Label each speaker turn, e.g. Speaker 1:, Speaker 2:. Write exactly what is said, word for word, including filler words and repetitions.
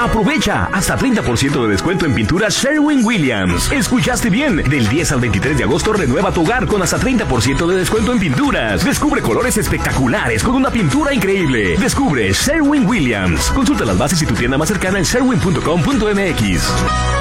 Speaker 1: Aprovecha hasta treinta por ciento de descuento en pinturas Sherwin-Williams. ¿Escuchaste bien? Del diez al veintitrés de agosto renueva tu hogar con hasta treinta por ciento de descuento en pinturas. Descubre colores espectaculares con una pintura increíble. Descubre Sherwin-Williams. Consulta las bases y tu tienda más cercana en sherwin punto com punto m x.